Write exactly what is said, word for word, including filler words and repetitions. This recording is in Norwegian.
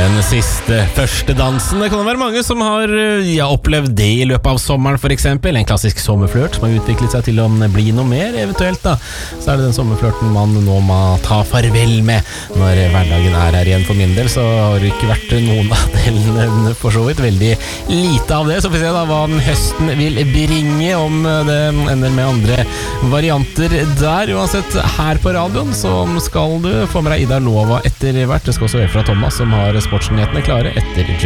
Den siste første dansen. Det kan være mange som har ja, opplevd det i løpet av sommeren for eksempel. En klassisk sommerflørt som har utviklet seg til å bli noe mer eventuelt da. Så er det den sommerflørten man nå må ta farvel med når hverdagen er her igjen. For min del så har det ikke vært noen av delene for så vidt. Veldig lite av det. Så får vi se da hva den høsten vil bringe, om det ender med andre varianter der. Uansett, her på radioen så skal du få med deg Ida Lova etter hvert. Det skal også være fra Thomas som har sportsnyhetene klare etter